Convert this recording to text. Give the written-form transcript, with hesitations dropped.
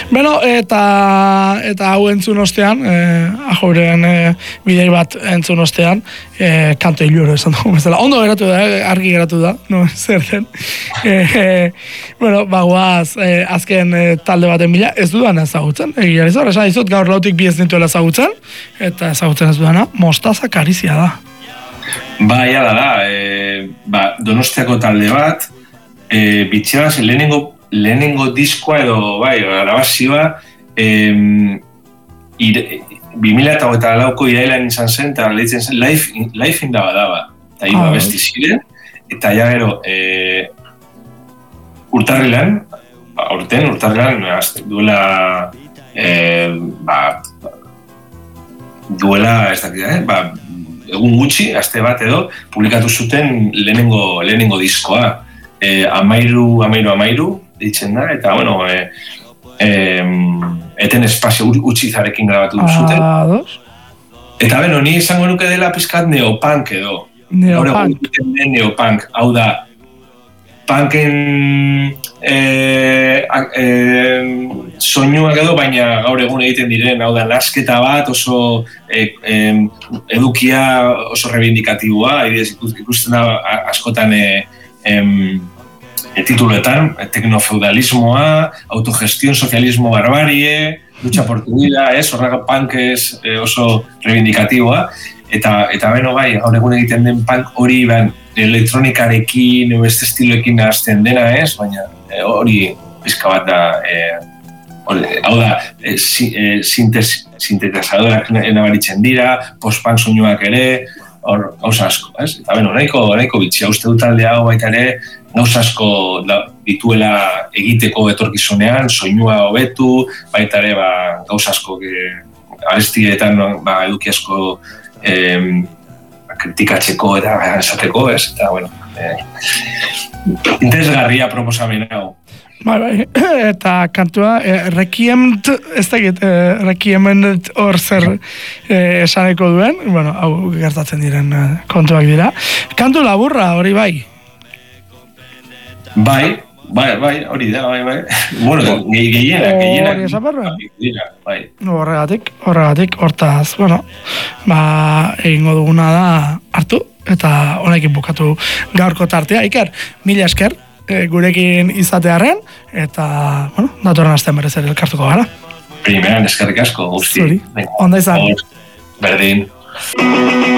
Beno, eta hau entzun ostean, Ajouren bidei bat entzun ostean, kanto hiluro esan dugu bezala. Ondo geratu da, argi geratu da, no, zer den. Bueno, bagoaz, azken talde baten bila, ez dudan ezagutzen, egia izan, esan dizut gaur lautik bi ez nintuela ezagutzen, eta ezagutzen ez dudana, Mostaza Karizia da. Ja da, Donostiako talde bat, bitxeraz, lehenengo diskoa edo, grabazioa, 2008ko irailan izan zen, eta lehitzen zen, Life in Daba, eta iba besti ziren, eta ja gero, urtarrilan, duela, ez dakit, egun gutxi, aste bat edo, publikatu zuten lehenengo diskoa. Amairu, ditzen da, eta, bueno, eten espazio utxizarekin grabatu zuten. Eta, beno, ni izango nuke dela pizkat neopunk edo. Neopunk, hau da, punken soinuak edo, baina gaur egun egiten diren, hau da, nasketa bat, oso edukia oso reivindikatiboa, ikusten da askotan tituloetan, tecnofeudalismoa, autogestión, socialismo, barbarie, lucha por tu vida, horrega punk oso reivindikatiboa, eta beno bai, gaur egun egiten den punk hori elektronikarekin, beste estiloekin nahazten dena baina hori pizka bat da, hau da, sintetizadorak nabaritzen dira, post-punk soinuak ere, hor gauza asko, eta beno, nahiko bitxia, uste dut talde hau baita ere, gauza asko dituela egiteko etorkizunean, soinua hobetu, baita ere gauza asko arestietan eduki asko kritikatzeko eta esateko, eta bueno, interesgarria proposamen hau. Bai, eta kantua, Requiem hor zer esaneko duen, bueno, hau gertatzen diren kontuak dira. Kantu laburra, hori bai? Bai, hori da, bai. Bueno, gehienak. Bai. Horregatik, hortaz, bueno, egingo duguna da hartu, eta honekin bukatu gaurko tartea. Iker, mila esker, gurekin izatearen, eta, bueno, datorren astean berez ere elkartuko gara. Primeran eskerrik asko, guzti. Zuri, onda izan. Berdin.